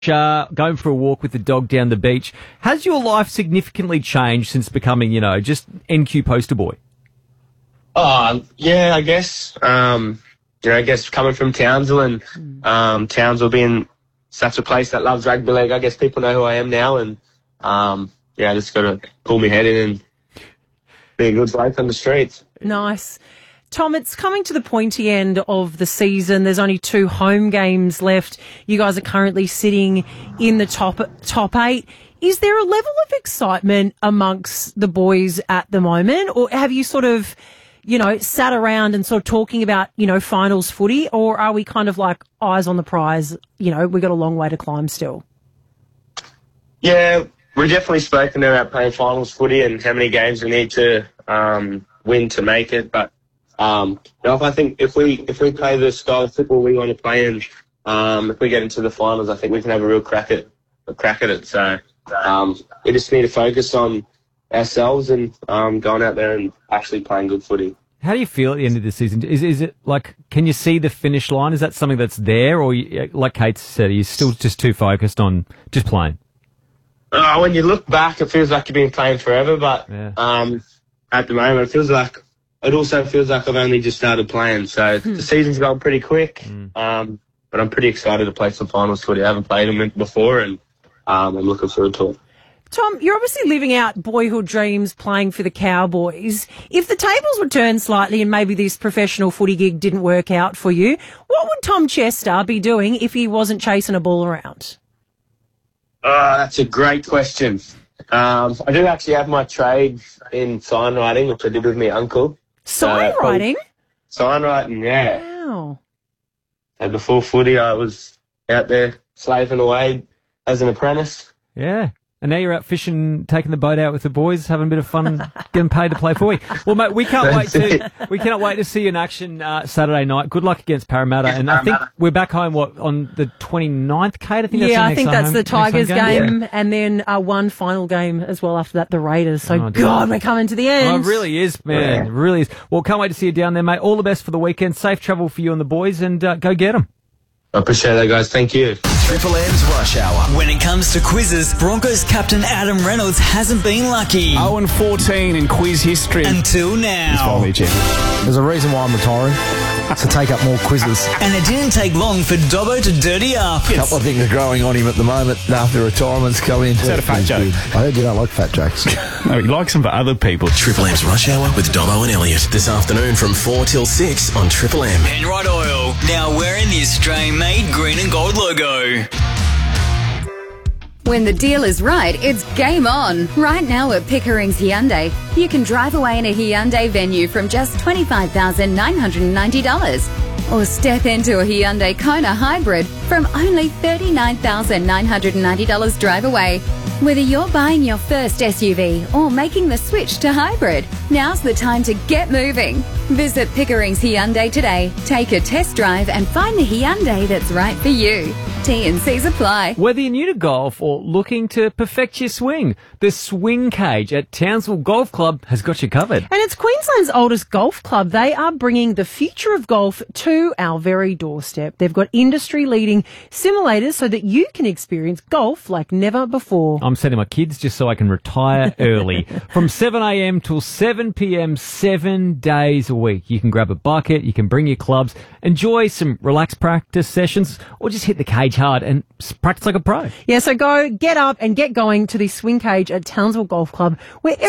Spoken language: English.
going for a walk with the dog down the beach. Has your life significantly changed since becoming, just NQ poster boy? Yeah, I guess. I guess coming from Townsville and Townsville being such a place that loves rugby league, I guess people know who I am now, and I just got to pull my head in and be a good bloke on the streets. Nice. Tom, it's coming to the pointy end of the season. There's only 2 home games left. You guys are currently sitting in the top 8. Is there a level of excitement amongst the boys at the moment, or have you sort of, sat around and sort of talking about, finals footy, or are we kind of like eyes on the prize? We've got a long way to climb still. Yeah, we've definitely spoken about playing finals footy and how many games we need to win to make it, but I think if we play the style of football we want to play in, if we get into the finals, I think we can have a real crack at it. So we just need to focus on ourselves and going out there and actually playing good footy. How do you feel at the end of the season? Is it like, can you see the finish line? Is that something that's there, or like Kate said, are you still just too focused on just playing? When you look back, it feels like you've been playing forever, but at the moment, it also feels like I've only just started playing. So the season's gone pretty quick, but I'm pretty excited to play some finals footy. I haven't played them before, and I'm looking forward to it. Tom, you're obviously living out boyhood dreams playing for the Cowboys. If the tables were turned slightly and maybe this professional footy gig didn't work out for you, what would Tom Chester be doing if he wasn't chasing a ball around? That's a great question. I do actually have my trade in sign writing, which I did with my uncle. Sign writing? Sign writing, yeah. Wow. And before footy, I was out there slaving away as an apprentice. Yeah. And now you're out fishing, taking the boat out with the boys, having a bit of fun, getting paid to play footy. Well, mate, we cannot wait to see you in action Saturday night. Good luck against Parramatta. And I think we're back home, on the 29th, Kate? I think that's the Tigers game. And then one final game as well after that, the Raiders. So, we're coming to the end. Oh, it really is, man. It really is. Well, can't wait to see you down there, mate. All the best for the weekend. Safe travel for you and the boys, and go get them. I appreciate that, guys. Thank you. Triple M's Rush Hour. When it comes to quizzes, Broncos captain Adam Reynolds hasn't been lucky. 0-14 in quiz history. Until now. There's a reason why I'm retiring. To take up more quizzes. And it didn't take long for Dobbo to dirty up. A couple of things are growing on him at the moment after retirement's come in. Is that a fat joke? I heard you don't like fat jokes. No, he likes them for other people. Triple M's Rush Hour with Dobbo and Elliot. This afternoon from 4 till 6 on Triple M. Penrite Oil. Now wearing the Australian-made green and gold logo. When the deal is right, it's game on. Right now at Pickering's Hyundai, you can drive away in a Hyundai Venue from just $25,990. Or step into a Hyundai Kona Hybrid from only $39,990 drive away. Whether you're buying your first SUV or making the switch to hybrid, now's the time to get moving. Visit Pickering's Hyundai today. Take a test drive and find the Hyundai that's right for you. T&Cs apply. Whether you're new to golf or looking to perfect your swing, the Swing Cage at Townsville Golf Club has got you covered. And it's Queensland's oldest golf club. They are bringing the future of golf to our very doorstep. They've got industry-leading simulators so that you can experience golf like never before. I'm sending my kids just so I can retire early. From 7 a.m. till 7 p.m, 7 days a week. You can grab a bucket, you can bring your clubs, enjoy some relaxed practice sessions, or just hit the cage hard and practice like a pro. Yeah, so go, get up and get going to the Swing Cage at Townsville Golf Club, where